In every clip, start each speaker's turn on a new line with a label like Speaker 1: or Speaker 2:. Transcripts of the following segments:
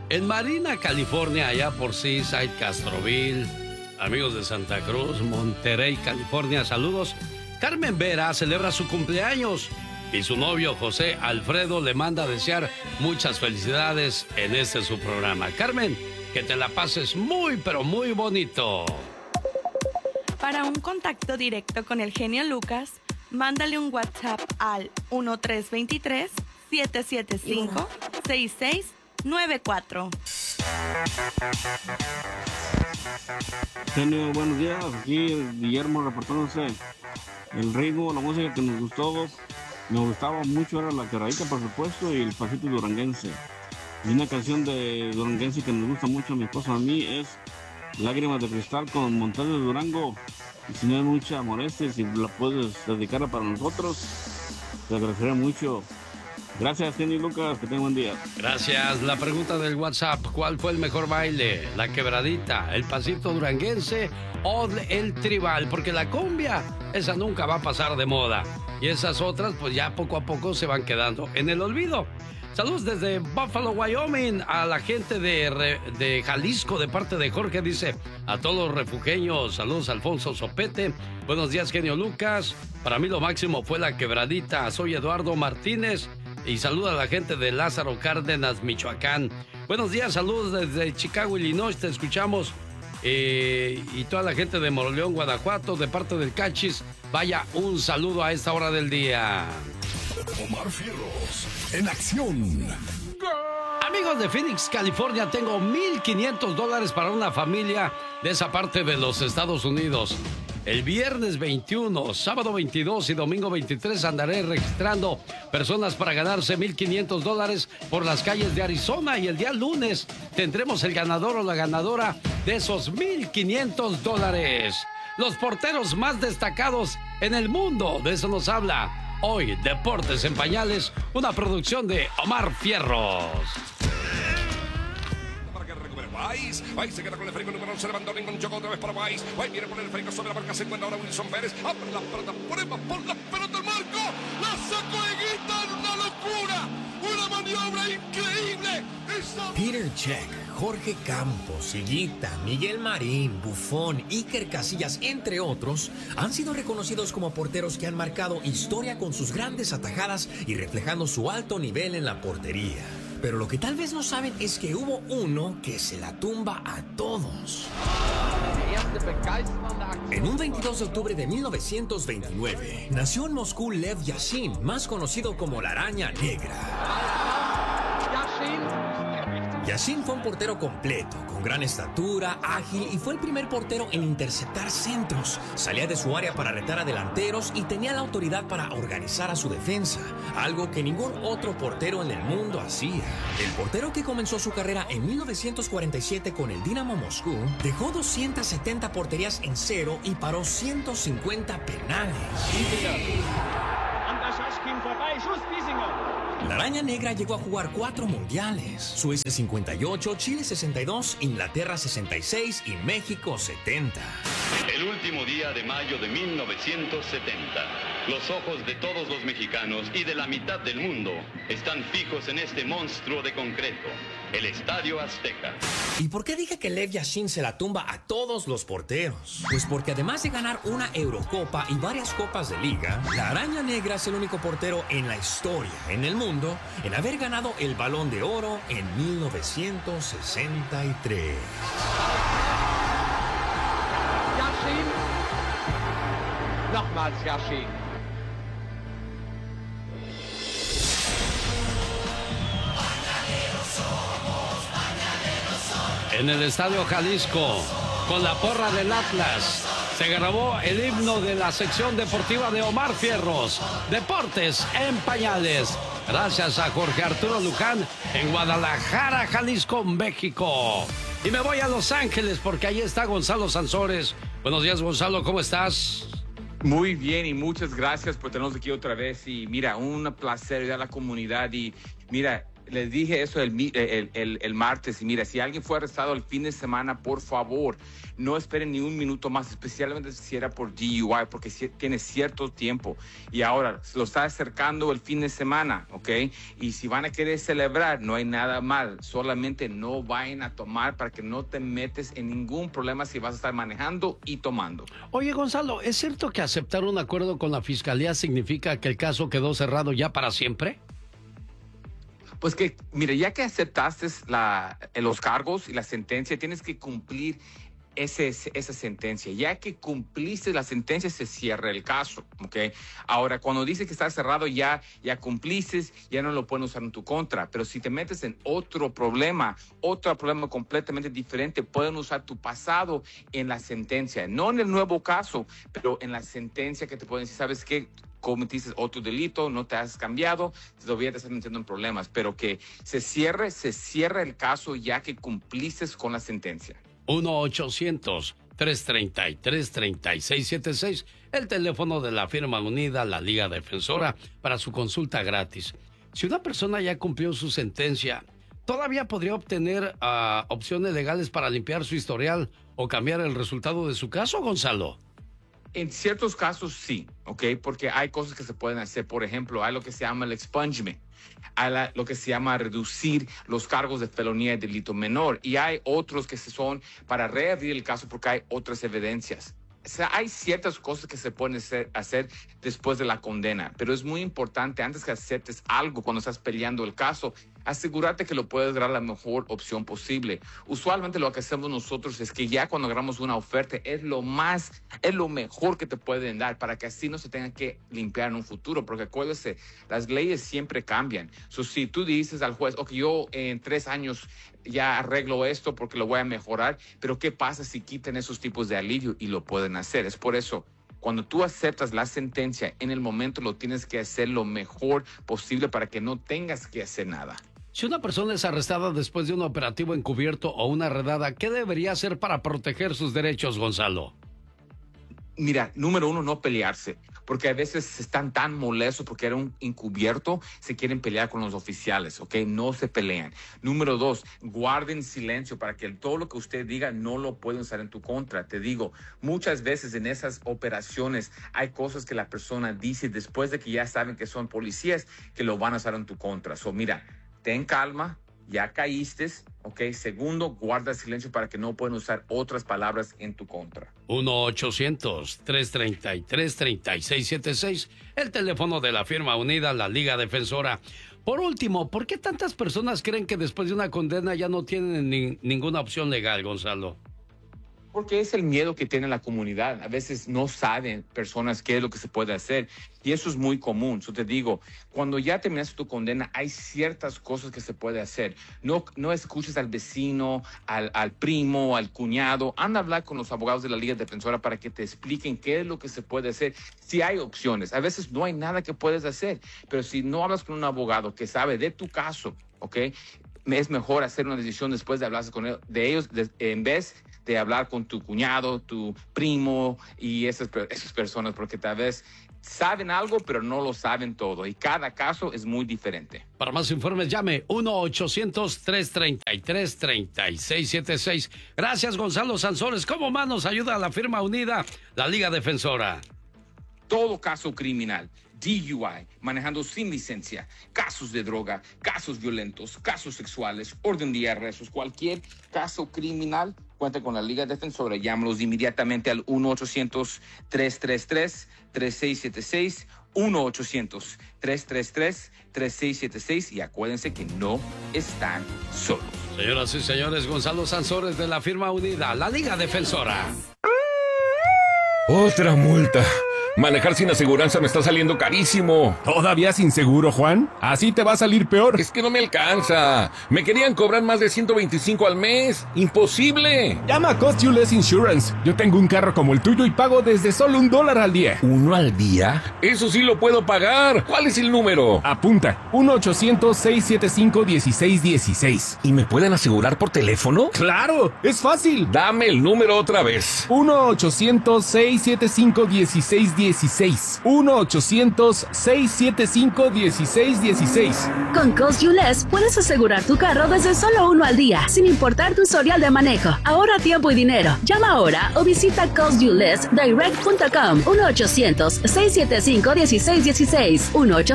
Speaker 1: En Marina, California, allá por Seaside, Castroville, amigos de Santa Cruz, Monterrey, California, saludos. Carmen Vera celebra su cumpleaños y su novio José Alfredo le manda a desear muchas felicidades en su programa. Carmen, que te la pases muy, pero muy bonito.
Speaker 2: Para un contacto directo con el genio Lucas, mándale un WhatsApp al 1323-775-6694.
Speaker 3: Genio, buenos días. Aquí Guillermo reportándose. El ritmo, la música que nos gustaba mucho era la quebradita, por supuesto, y el pasito duranguense. Y una canción de duranguense que nos gusta mucho a mi esposo, a mí, es Lágrimas de Cristal con Montes de Durango. Y si no hay mucha molestia, si la puedes dedicar para nosotros, te agradecería mucho. Gracias, Kenny Lucas, que tenga buen día.
Speaker 1: Gracias. La pregunta del WhatsApp, ¿cuál fue el mejor baile? ¿La quebradita, el pasito duranguense o el tribal? Porque la cumbia, esa nunca va a pasar de moda. Y esas otras, pues ya poco a poco se van quedando en el olvido. Saludos desde Buffalo, Wyoming, a la gente de Jalisco, de parte de Jorge, dice, a todos los refugeños, saludos Alfonso Sopete, buenos días genio Lucas, para mí lo máximo fue la quebradita, soy Eduardo Martínez, y saluda a la gente de Lázaro Cárdenas, Michoacán. Buenos días, saludos desde Chicago, Illinois, te escuchamos, y toda la gente de Moroleón, Guanajuato, de parte del Cachis, vaya un saludo a esta hora del día.
Speaker 4: Omar Fierros, en acción.
Speaker 1: Amigos de Phoenix, California, tengo $1,500 para una familia de esa parte de los Estados Unidos. El viernes 21, sábado 22 y domingo 23 andaré registrando personas para ganarse $1,500 por las calles de Arizona, y el día lunes tendremos el ganador o la ganadora de esos $1,500. Los porteros más destacados en el mundo, de eso nos habla hoy Deportes en Pañales, una producción de Omar Fierros.
Speaker 5: Weiss se queda con el férico número 11, levantó ningún choco otra vez para Weiss. Weiss viene por el férico sobre la marca, se encuentra ahora Wilson Pérez. Abre la pelota, prueba por la pelota, marco. La sacó de Guita, una locura. Una maniobra increíble.
Speaker 6: Peter Cech, Jorge Campos, Higuita, Miguel Marín, Buffon, Iker Casillas, entre otros, han sido reconocidos como porteros que han marcado historia con sus grandes atajadas y reflejando su alto nivel en la portería. Pero lo que tal vez no saben es que hubo uno que se la tumba a todos. En un 22 de octubre de 1929, nació en Moscú Lev Yashin, más conocido como la Araña Negra. Yashin fue un portero completo, con gran estatura, ágil, y fue el primer portero en interceptar centros. Salía de su área para retar a delanteros y tenía la autoridad para organizar a su defensa, algo que ningún otro portero en el mundo hacía. El portero, que comenzó su carrera en 1947 con el Dinamo Moscú, dejó 270 porterías en cero y paró 150 penales. La Araña Negra llegó a jugar 4 mundiales: Suecia 58, Chile 62, Inglaterra 66 y México 70.
Speaker 7: El último día de mayo de 1970, los ojos de todos los mexicanos y de la mitad del mundo están fijos en este monstruo de concreto, el Estadio Azteca.
Speaker 6: ¿Y por qué dije que Lev Yashin se la tumba a todos los porteros? Pues porque además de ganar una Eurocopa y varias copas de liga, la Araña Negra es el único portero en la historia, en el mundo, en haber ganado el Balón de Oro en 1963.
Speaker 8: Yashin. Nochmals Yashin.
Speaker 1: En el Estadio Jalisco, con la porra del Atlas, se grabó el himno de la sección deportiva de Omar Fierros, Deportes en Pañales. Gracias a Jorge Arturo Luján en Guadalajara, Jalisco, México. Y me voy a Los Ángeles porque ahí está Gonzalo Sansores. Buenos días, Gonzalo, ¿cómo estás?
Speaker 9: Muy bien y muchas gracias por tenernos aquí otra vez. Y mira, un placer ir a la comunidad. Y mira, les dije eso el martes. Y mira, si alguien fue arrestado el fin de semana, por favor, no esperen ni un minuto más, especialmente si era por DUI, porque tiene cierto tiempo. Y ahora, se lo está acercando el fin de semana, ¿ok? Y si van a querer celebrar, no hay nada mal. Solamente no vayan a tomar para que no te metes en ningún problema si vas a estar manejando y tomando.
Speaker 1: Oye, Gonzalo, ¿es cierto que aceptar un acuerdo con la fiscalía significa que el caso quedó cerrado ya para siempre?
Speaker 9: Pues que, mire, ya que aceptaste los cargos y la sentencia, tienes que cumplir esa sentencia. Ya que cumpliste la sentencia, se cierra el caso, ¿ok? Ahora, cuando dice que está cerrado, ya cumpliste, ya no lo pueden usar en tu contra. Pero si te metes en otro problema completamente diferente, pueden usar tu pasado en la sentencia. No en el nuevo caso, pero en la sentencia que te pueden decir, ¿sabes qué? Cometiste otro delito, no te has cambiado, todavía te estás metiendo en problemas. Pero que se cierra el caso ya que cumpliste con la sentencia.
Speaker 1: 1-800-333-3676, el teléfono de la firma unida, la Liga Defensora, para su consulta gratis. Si una persona ya cumplió su sentencia, ¿todavía podría obtener opciones legales para limpiar su historial o cambiar el resultado de su caso, Gonzalo?
Speaker 9: En ciertos casos sí, ¿ok? Porque hay cosas que se pueden hacer. Por ejemplo, hay lo que se llama el expungement. Hay lo que se llama reducir los cargos de felonía y delito menor. Y hay otros que son para reabrir el caso porque hay otras evidencias. O sea, hay ciertas cosas que se pueden hacer después de la condena. Pero es muy importante, antes que aceptes algo cuando estás peleando el caso, asegúrate que lo puedes dar la mejor opción posible. Usualmente lo que hacemos nosotros es que ya cuando agarramos una oferta es lo mejor que te pueden dar para que así no se tengan que limpiar en un futuro. Porque acuérdese, las leyes siempre cambian. Si tú dices al juez, ok, yo en 3 años ya arreglo esto porque lo voy a mejorar, pero ¿qué pasa si quitan esos tipos de alivio? Y lo pueden hacer. Es por eso, cuando tú aceptas la sentencia, en el momento lo tienes que hacer lo mejor posible para que no tengas que hacer nada.
Speaker 1: Si una persona es arrestada después de un operativo encubierto o una redada, ¿qué debería hacer para proteger sus derechos, Gonzalo?
Speaker 9: Mira, número 1, no pelearse, porque a veces están tan molestos porque era un encubierto, se quieren pelear con los oficiales, ¿ok? No se pelean. Número 2, guarden silencio para que todo lo que usted diga no lo pueden usar en tu contra. Te digo, muchas veces en esas operaciones hay cosas que la persona dice después de que ya saben que son policías que lo van a usar en tu contra. Mira, ten calma, ya caíste, ¿ok? Segundo, guarda silencio para que no puedan usar otras palabras en tu contra.
Speaker 1: 1-800-333-3676, el teléfono de la firma unida, la Liga Defensora. Por último, ¿por qué tantas personas creen que después de una condena ya no tienen ninguna opción legal, Gonzalo?
Speaker 9: Porque es el miedo que tiene la comunidad. A veces no saben personas qué es lo que se puede hacer. Y eso es muy común. Te digo, cuando ya terminaste tu condena, hay ciertas cosas que se puede hacer. No escuches al vecino, al primo, al cuñado. Anda a hablar con los abogados de la Liga Defensora para que te expliquen qué es lo que se puede hacer. Si hay opciones. A veces no hay nada que puedes hacer. Pero si no hablas con un abogado que sabe de tu caso, ¿ok? Es mejor hacer una decisión después de hablar con ellos en vez de hablar con tu cuñado, tu primo y esas personas, porque tal vez saben algo, pero no lo saben todo. Y cada caso es muy diferente.
Speaker 1: Para más informes, llame 1-800-333-3676. Gracias, Gonzalo Sansores. ¿Cómo más nos ayuda la firma unida, la Liga Defensora?
Speaker 9: Todo caso criminal, DUI, manejando sin licencia, casos de droga, casos violentos, casos sexuales, orden de arrestos, cualquier caso criminal, cuenta con la Liga Defensora. Llámalos inmediatamente al 1-800-333-3676, 1-800-333-3676 y acuérdense que no están solos.
Speaker 1: Señoras y señores, Gonzalo Sansores de la firma unida, la Liga Defensora.
Speaker 10: Otra multa. Manejar sin aseguranza me está saliendo carísimo.
Speaker 11: ¿Todavía sin seguro, Juan? Así te va a salir peor.
Speaker 10: Es que no me alcanza. Me querían cobrar más de 125 al mes. ¡Imposible!
Speaker 11: Llama a Cost You Less Insurance. Yo tengo un carro como el tuyo y pago desde solo $1 al día.
Speaker 10: ¿1 al día? Eso sí lo puedo pagar. ¿Cuál es el número?
Speaker 11: Apunta. 1-800-675-1616.
Speaker 10: ¿Y me pueden asegurar por teléfono?
Speaker 11: ¡Claro! ¡Es fácil!
Speaker 10: Dame el número otra vez.
Speaker 11: 1-800-675-1616. 1616. 1-800-675-1616.
Speaker 12: Con Cost You Less puedes asegurar tu carro desde solo uno al día, sin importar tu historial de manejo. Ahorra tiempo y dinero. Llama ahora o visita costyouLessDirect.com. 1-800-675-1616.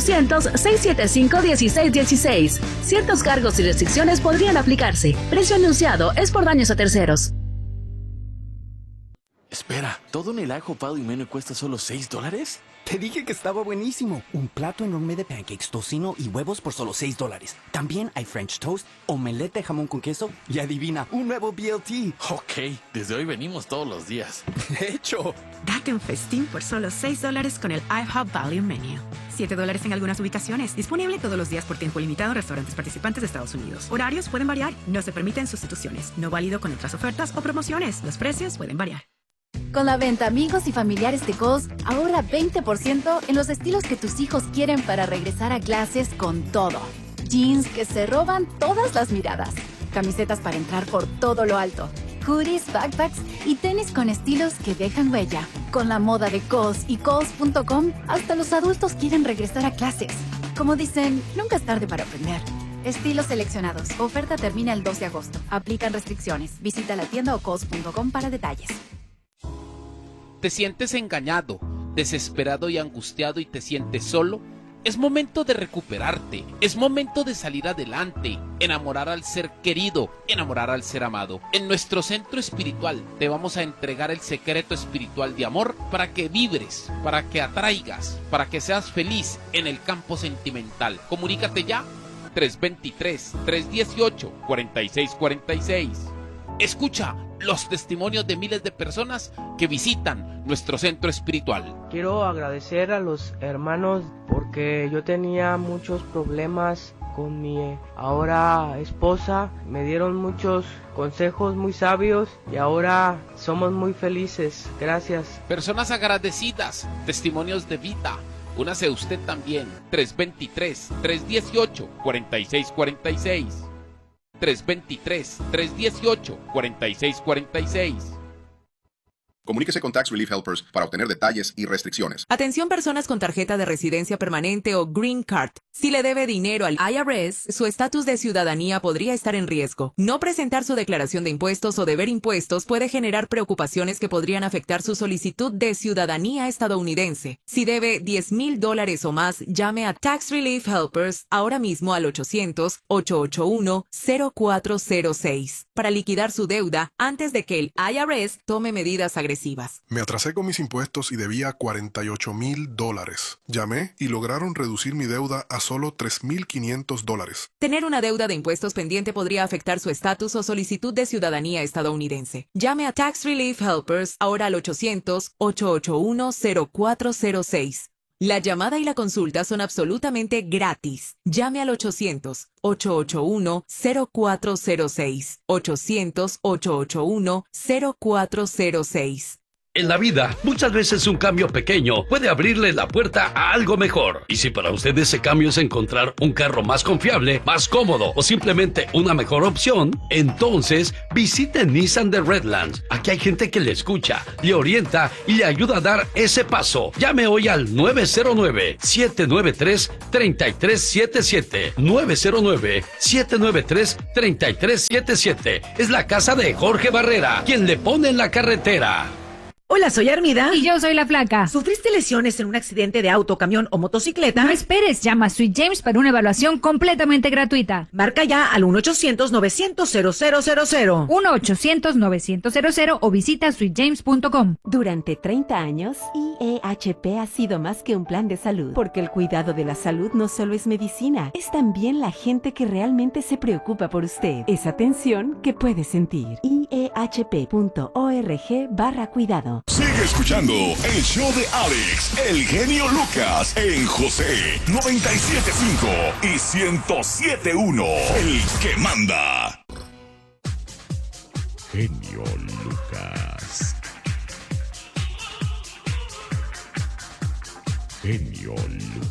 Speaker 12: 1-800-675-1616. Ciertos cargos y restricciones podrían aplicarse. Precio anunciado es por daños a terceros.
Speaker 13: Espera, ¿todo en el Ajo Pado y Menú cuesta solo $6?
Speaker 14: Te dije que estaba buenísimo. Un plato enorme de pancakes, tocino y huevos por solo $6. También hay French toast, omelette de jamón con queso y adivina, un nuevo BLT.
Speaker 13: Ok, desde hoy venimos todos los días.
Speaker 14: De hecho,
Speaker 15: date un festín por solo $6 con el IHOP Value Menu. $7 en algunas ubicaciones. Disponible todos los días por tiempo limitado en restaurantes participantes de Estados Unidos. Horarios pueden variar. No se permiten sustituciones. No válido con otras ofertas o promociones. Los precios pueden variar.
Speaker 16: Con la venta Amigos y Familiares de Kohl's, ahorra 20% en los estilos que tus hijos quieren para regresar a clases con todo. Jeans que se roban todas las miradas. Camisetas para entrar por todo lo alto. Hoodies, backpacks y tenis con estilos que dejan huella. Con la moda de Kohl's y Kohl's.com, hasta los adultos quieren regresar a clases. Como dicen, nunca es tarde para aprender. Estilos seleccionados. Oferta termina el 2 de agosto. Aplican restricciones. Visita la tienda o Kohl's.com para detalles.
Speaker 17: ¿Te sientes engañado, desesperado y angustiado y te sientes solo? Es momento de recuperarte, es momento de salir adelante, enamorar al ser querido, enamorar al ser amado. En nuestro centro espiritual te vamos a entregar el secreto espiritual de amor para que vibres, para que atraigas, para que seas feliz en el campo sentimental. Comunícate ya, 323-318-4646. Escucha los testimonios de miles de personas que visitan nuestro centro espiritual.
Speaker 18: Quiero agradecer a los hermanos porque yo tenía muchos problemas con mi ahora esposa. Me dieron muchos consejos muy sabios y ahora somos muy felices. Gracias.
Speaker 17: Personas agradecidas, testimonios de vida. Únase usted también. 323-318-4646. 323-318-4646.
Speaker 19: Comuníquese con Tax Relief Helpers para obtener detalles y restricciones.
Speaker 20: Atención personas con tarjeta de residencia permanente o Green Card. Si le debe dinero al IRS, su estatus de ciudadanía podría estar en riesgo. No presentar su declaración de impuestos o deber impuestos puede generar preocupaciones que podrían afectar su solicitud de ciudadanía estadounidense. Si debe $10,000 o más, llame a Tax Relief Helpers ahora mismo al 800-881-0406 para liquidar su deuda antes de que el IRS tome medidas agresivas.
Speaker 21: Me atrasé con mis impuestos y debía $48,000. Llamé y lograron reducir mi deuda a solo $3,500.
Speaker 20: Tener una deuda de impuestos pendiente podría afectar su estatus o solicitud de ciudadanía estadounidense. Llame a Tax Relief Helpers ahora al 800-881-0406. La llamada y la consulta son absolutamente gratis. Llame al 800-881-0406. 800-881-0406.
Speaker 1: En la vida, muchas veces un cambio pequeño puede abrirle la puerta a algo mejor. Y si para usted ese cambio es encontrar un carro más confiable, más cómodo o simplemente una mejor opción, entonces visite Nissan de Redlands. Aquí hay gente que le escucha, le orienta y le ayuda a dar ese paso. Llame hoy al 909-793-3377. 909-793-3377. Es la casa de Jorge Barrera, quien le pone en la carretera.
Speaker 22: Hola, soy Armida.
Speaker 23: Y yo soy la Flaca.
Speaker 22: ¿Sufriste lesiones en un accidente de auto, camión o motocicleta?
Speaker 23: No esperes, llama a Sweet James para una evaluación completamente gratuita.
Speaker 22: Marca ya al 1-800-900-0000.
Speaker 23: 1-800-900-0000 o visita sweetjames.com.
Speaker 24: Durante 30 años, IEHP ha sido más que un plan de salud, porque el cuidado de la salud no solo es medicina, es también la gente que realmente se preocupa por usted. Es atención que puede sentir. IEHP.org/cuidado.
Speaker 4: Sigue escuchando el show de Alex, el genio Lucas, en José 97.5 y 107.1, el que manda.
Speaker 11: Genio Lucas. Genio Lucas.